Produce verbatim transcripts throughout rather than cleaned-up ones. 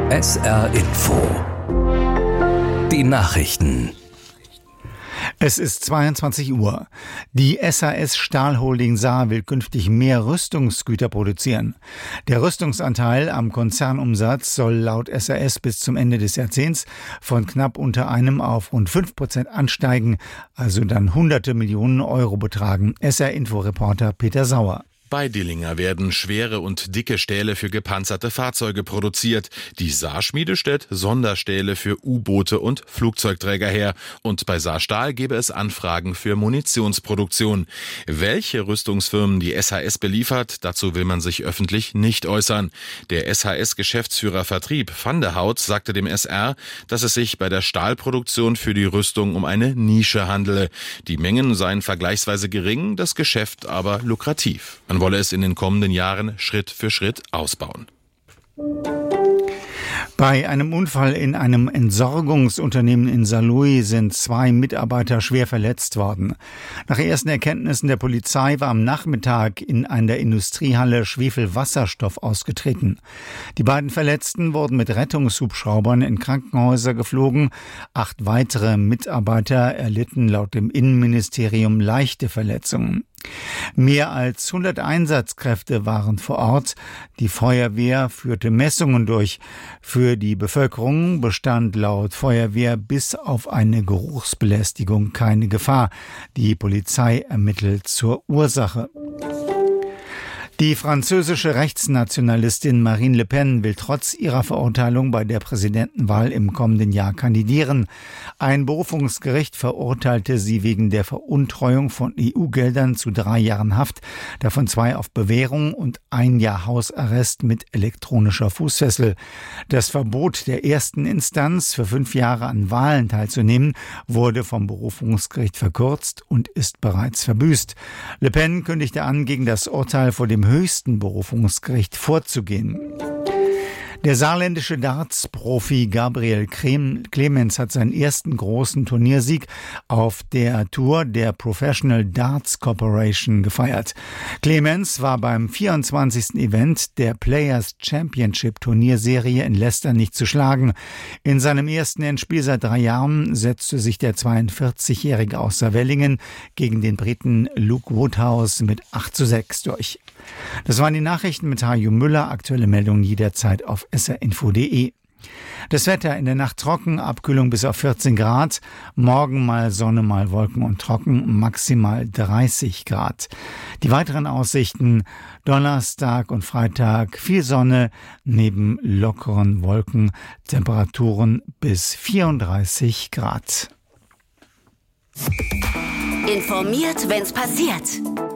S R Info. Die Nachrichten. Es ist zweiundzwanzig Uhr. Die S A S Stahlholding Saar will künftig mehr Rüstungsgüter produzieren. Der Rüstungsanteil am Konzernumsatz soll laut S A S bis zum Ende des Jahrzehnts von knapp unter einem auf rund fünf Prozent ansteigen, also dann hunderte Millionen Euro betragen. S R-Info-Reporter Peter Sauer. Bei Dillinger werden schwere und dicke Stähle für gepanzerte Fahrzeuge produziert. Die Saarschmiede stellt Sonderstähle für U-Boote und Flugzeugträger her. Und bei Saarstahl gäbe es Anfragen für Munitionsproduktion. Welche Rüstungsfirmen die S H S beliefert, dazu will man sich öffentlich nicht äußern. Der S H S-Geschäftsführer Vertrieb Van der Hout sagte dem S R, dass es sich bei der Stahlproduktion für die Rüstung um eine Nische handele. Die Mengen seien vergleichsweise gering, das Geschäft aber lukrativ. Man wolle es in den kommenden Jahren Schritt für Schritt ausbauen. Bei einem Unfall in einem Entsorgungsunternehmen in Saarlouis sind zwei Mitarbeiter schwer verletzt worden. Nach ersten Erkenntnissen der Polizei war am Nachmittag in einer Industriehalle Schwefelwasserstoff ausgetreten. Die beiden Verletzten wurden mit Rettungshubschraubern in Krankenhäuser geflogen. Acht weitere Mitarbeiter erlitten laut dem Innenministerium leichte Verletzungen. Mehr als hundert Einsatzkräfte waren vor Ort. Die Feuerwehr führte Messungen durch. Für die Bevölkerung bestand laut Feuerwehr bis auf eine Geruchsbelästigung keine Gefahr. Die Polizei ermittelt zur Ursache. Die französische Rechtsnationalistin Marine Le Pen will trotz ihrer Verurteilung bei der Präsidentenwahl im kommenden Jahr kandidieren. Ein Berufungsgericht verurteilte sie wegen der Veruntreuung von E U-Geldern zu drei Jahren Haft, davon zwei auf Bewährung und ein Jahr Hausarrest mit elektronischer Fußfessel. Das Verbot der ersten Instanz, für fünf Jahre an Wahlen teilzunehmen, wurde vom Berufungsgericht verkürzt und ist bereits verbüßt. Le Pen kündigte an, gegen das Urteil vor dem höchsten Berufungsgericht vorzugehen. Der saarländische Darts-Profi Gabriel Clemens hat seinen ersten großen Turniersieg auf der Tour der Professional Darts Corporation gefeiert. Clemens war beim vierundzwanzigsten Event der Players Championship Turnierserie in Leicester nicht zu schlagen. In seinem ersten Endspiel seit drei Jahren setzte sich der zweiundvierzigjährige aus Saarwellingen gegen den Briten Luke Woodhouse mit acht zu sechs durch. Das waren die Nachrichten mit Hajo Müller. Aktuelle Meldungen jederzeit auf S R Info punkt de. Das Wetter in der Nacht trocken, Abkühlung bis auf vierzehn Grad. Morgen mal Sonne, mal Wolken und trocken, maximal dreißig Grad. Die weiteren Aussichten: Donnerstag und Freitag viel Sonne, neben lockeren Wolken, Temperaturen bis vierunddreißig Grad. Informiert, wenn's passiert.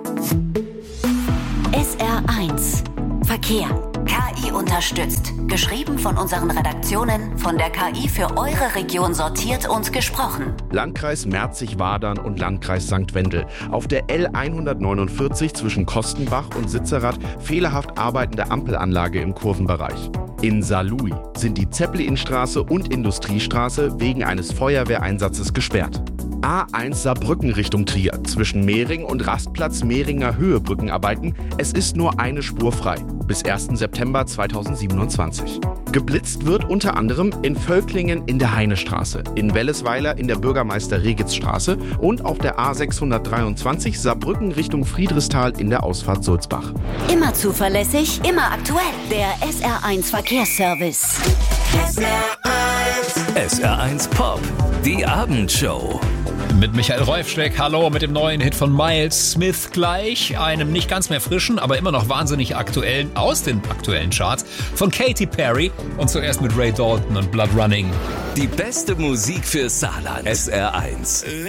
S R eins Verkehr. K I unterstützt. Geschrieben von unseren Redaktionen, von der K I für eure Region sortiert und gesprochen. Landkreis Merzig-Wadern und Landkreis Sankt Wendel. Auf der L hundertneunundvierzig zwischen Kostenbach und Sitzerath fehlerhaft arbeitende Ampelanlage im Kurvenbereich. In Saarlouis sind die Zeppelinstraße und Industriestraße wegen eines Feuerwehreinsatzes gesperrt. A eins Saarbrücken Richtung Trier. Zwischen Mehring und Rastplatz Mehringer Höhe Brückenarbeiten. Es ist nur eine Spur frei. Bis ersten September zweitausendsiebenundzwanzig. Geblitzt wird unter anderem in Völklingen in der Heinestraße, in Wellesweiler in der Bürgermeister-Regitz-Straße und auf der A sechshundertdreiundzwanzig Saarbrücken Richtung Friedrichsthal in der Ausfahrt Sulzbach. Immer zuverlässig, immer aktuell. Der S R eins Verkehrsservice. S R eins. S R eins Pop. Die Abendshow. Mit Michael Reufschleck, hallo, mit dem neuen Hit von Miles Smith gleich, einem nicht ganz mehr frischen, aber immer noch wahnsinnig aktuellen, aus den aktuellen Charts, von Katy Perry und zuerst mit Ray Dalton und Blood Running. Die beste Musik für Saarland. S R eins.